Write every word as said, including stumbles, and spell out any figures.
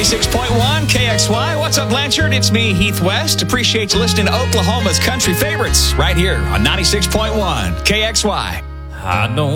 ninety-six point one K X Y. What's up, Blanchard? It's me, Heath West. Appreciate you listening to Oklahoma's country favorites right here on ninety-six point one K X Y. I don't